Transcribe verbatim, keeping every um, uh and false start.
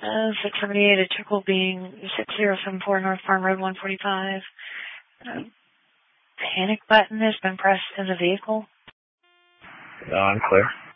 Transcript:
Uh, six seventy-eight at Trickle being six zero seven four North Farm Road one forty-five. Uh, panic button has been pressed in the vehicle. No, I'm clear.